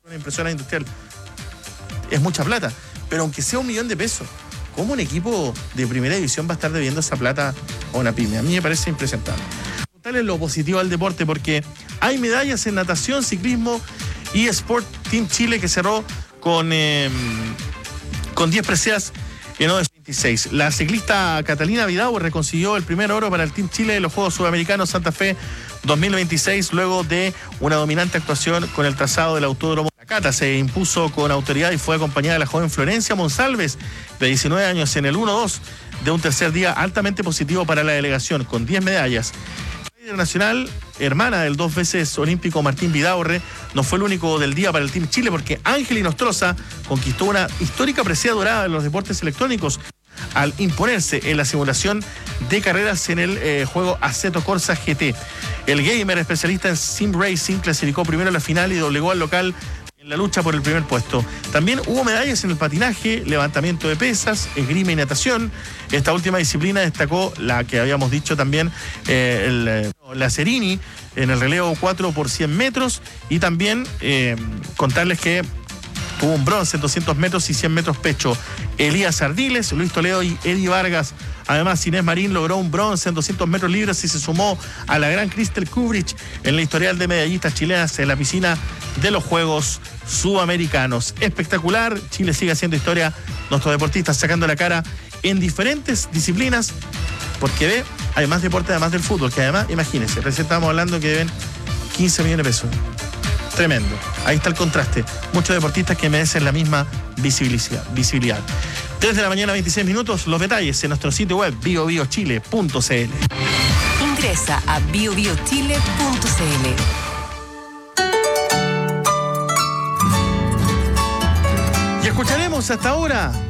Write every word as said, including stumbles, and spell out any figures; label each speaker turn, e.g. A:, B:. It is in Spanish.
A: una impresora industrial. Es mucha plata, pero aunque sea un millón de pesos, ¿cómo un equipo de primera división va a estar debiendo esa plata a una pyme? A mí me parece impresentable. Contarles lo positivo al deporte, porque hay medallas en natación, ciclismo y Sport Team Chile, que cerró con, eh, con diez preseas en veintiséis. La ciclista Catalina Vidaurre consiguió el primer oro para el Team Chile de los Juegos Sudamericanos Santa Fe dos mil veintiséis, luego de una dominante actuación con el trazado del autódromo. La Cata se impuso con autoridad y fue acompañada de la joven Florencia Monsalves, de diecinueve años, en el uno dos de un tercer día altamente positivo para la delegación, con diez medallas. La internacional, hermana del dos veces olímpico Martín Vidaurre, no fue el único del día para el Team Chile, porque Ángel Inostroza conquistó una histórica presea dorada en los deportes electrónicos al imponerse en la simulación de carreras en el eh, juego Assetto Corsa G T. El gamer especialista en sim racing clasificó primero a la final y doblegó al local en la lucha por el primer puesto. También hubo medallas en el patinaje, levantamiento de pesas, esgrima y natación. Esta última disciplina destacó la que habíamos dicho también, eh, el, eh, la Cerini en el relevo cuatro por cien metros, y también eh, contarles que tuvo un bronce en doscientos metros y cien metros pecho Elías Ardiles, Luis Toledo y Eddie Vargas. Además, Inés Marín logró un bronce en doscientos metros libres y se sumó a la gran Crystal Kubrich en la historial de medallistas chilenas en la piscina de los Juegos Sudamericanos. Espectacular, Chile sigue haciendo historia, nuestros deportistas sacando la cara en diferentes disciplinas, porque ve, hay más deporte además del fútbol, que además, imagínense, recién estábamos hablando que deben quince millones de pesos. Tremendo. Ahí está el contraste. Muchos deportistas que merecen la misma visibilidad. visibilidad. tres de la mañana, veintiséis minutos. Los detalles en nuestro sitio web bio bio chile punto c l.
B: Ingresa a bio bio chile punto c l.
A: Y escucharemos hasta ahora